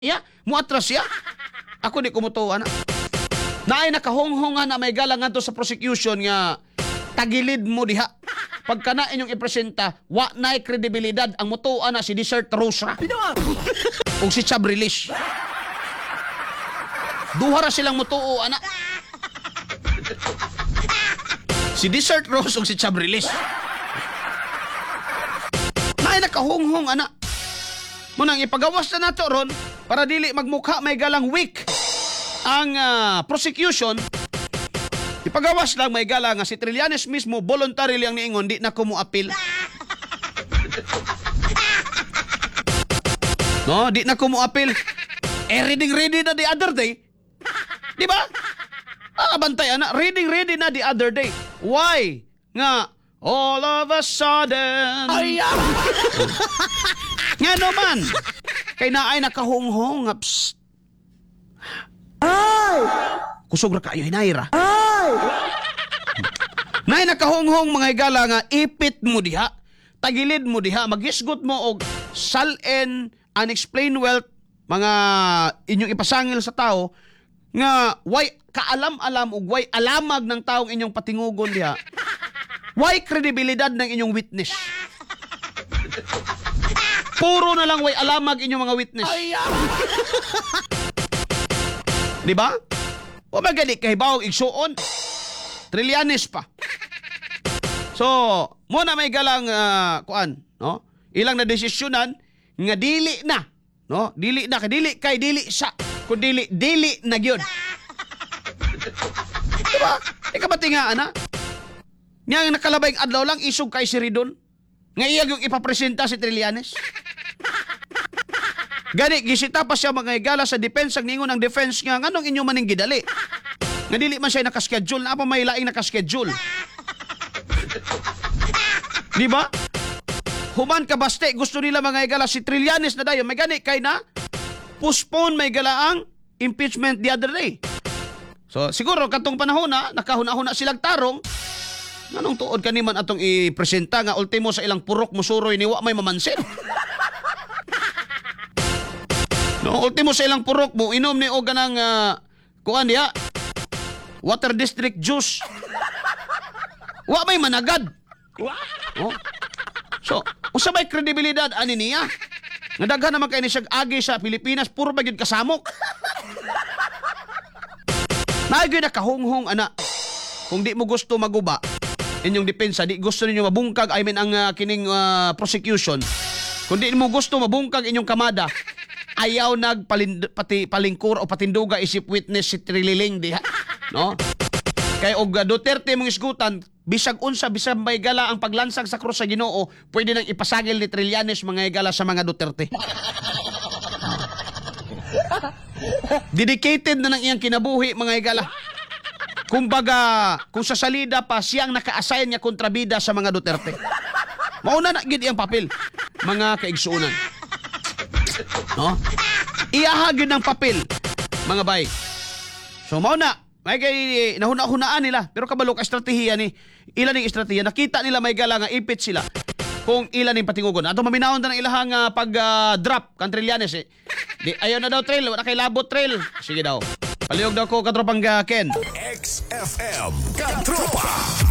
Ya, muatras siya. Ako di kumutuwa na. Naay nakahonghongan na may galang ngadto sa prosecution nga tagilid mo diha. Pagka na inyong ipresenta, wa na'y kredibilidad ang mutuan na si Desert Rose ra. O si Chabrilis. Duha ra silang mutuo ana. Si Desert Rose o si Chabrilis. Naay nakahonghong ana. Munang ipagawas na nato ron para dili magmukha may galang weak ang prosecution. Ipagawas lang may galang nga si Trillanes mismo voluntarily ang niingon di na ko mo appeal. No, di na ko mo appeal. Ready na the other day. Di ba? Bantay ana, ready na the other day. Why? Nga all of a sudden. Nga naman. Kay naay nakahonghong. Psst. Kusog ra kayo hinayra. Naay nakahonghong mga higala nga ipit mo diha. Tagilid mo diha. Magisgot mo og salen, unexplained wealth, mga inyong ipasangil sa tao nga why kaalam-alam ug why alamag ng taong inyong patingugon diha. Why kredibilidad ng inyong witness? Puro na lang way alamag inyong mga witness. Di ba? O magani kay bawang igsuon. Trillanes pa. So, mo na may galang kuan, no? Ilang na desisyonan nga dili na, no? Dili na kay dili sa kun dili na gyud. Diba? Ikabati nga ana. Nga nakalabay ang adlaw lang isog kay si Ridon. Nga iya yung ipapresenta si Trillanes. Gani gisita pa siya mga higala sa defense ang ningon ang defense nga nganong inyo maning gidali. Nga dili man siya nakaschedule na pa may laing nakaschedule. Di ba? Human ka baste gusto nila mga higala si Trillanes na dayon may gani kay na postpone may gala ang impeachment the other day. So siguro katong panahon na nakahuna-huna silang tarong. Anong tuod kaniman atong ipresenta nga ultimo sa ilang purok musuroy ni wa may mamansin. No, ultimo sa ilang purok mo inom ni og ganang kuan diha. Water district juice. Wa may managad. Oh. So, usa may kredibilidad ani niya? Nga daghan naman kay ni siya agi sa Pilipinas puro ba gyud kasamok. Naay na kahonghong ana. Kung di mo gusto maguba inyong depensa, di gusto ninyo mabungkag, I mean ang kining prosecution. Kung di mo gusto mabungkag inyong kamada, ayaw palingkur o patinduga isip witness si Trililing diha, no? Kay og Duterte mong isgutan, bisag unsa bisag may gala ang paglansag sa krus sa Ginoo, pwede nang ipasagil ni Trillanes mga gala sa mga Duterte. Dedicated na ng iyang kinabuhi mga higala. Kumbaga, kung sa salida pa siyang naka-assign niya kontrabida sa mga Duterte. Mauna na gid iyang papel, mga kaigsuunan. No? Iyahagin ng papel, mga bay. So mauna, may kay nahuna-hunaan nila, pero kabalo ka estratehiya ni ilan ning estratehiya. Nakita nila may gala nga ipit sila kung ilan ning patingugon. Ato maminawon ta ng ilahang pag-drop kan Trillanes eh. Di ayaw na daw trail, wala kay labot trail. Sige daw. Palihog daw ko katropang Ken. XFM Katropa.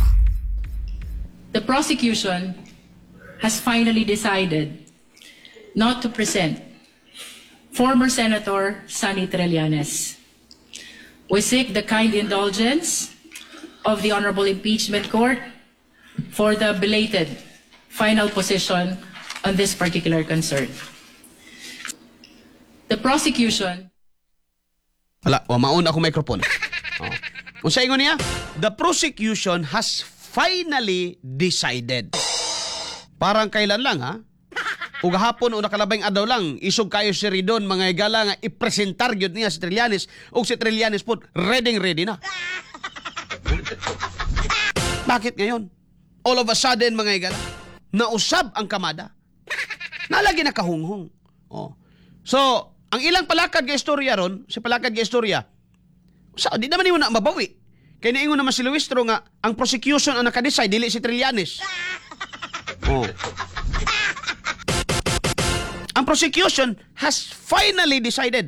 The prosecution has finally decided not to present former Senator Sonny Trillanes. We seek the kind indulgence of the Honorable Impeachment Court for the belated final position on this particular concern. The prosecution... Wala, maun ako microphone. Oh. Kung sa ingon niya, the prosecution has finally decided. Parang kailan lang ha? Ug hapon o nakalabing adlaw lang, isog kayo si Ridon mga higala nga ipresentar gyud niya si Trillanes ug si Trillanes po ready na. Bakit ngayon? All of a sudden mga higala, nausab ang kamada. Nalagi na kahunghong. Oh. So, ang ilang palakad nga istorya ron, si palakad nga istorya, di naman nimo na mabawi. Kaya niingon naman si Luistro nga, ang prosecution ang nakadeside, dili si Trillanes. Oh. ang prosecution has finally decided